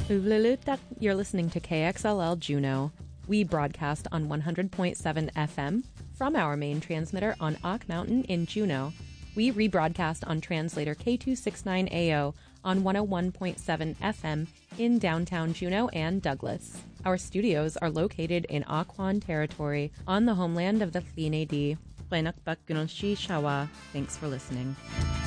Uvlulutak, you're listening to KXLL Juneau. We broadcast on 100.7 FM from our main transmitter on Ock Mountain in Juneau. We rebroadcast on translator K269AO on 101.7 FM in downtown Juneau and Douglas. Our studios are located in Aquan Territory on the homeland of the Thlini-D. Thanks for listening.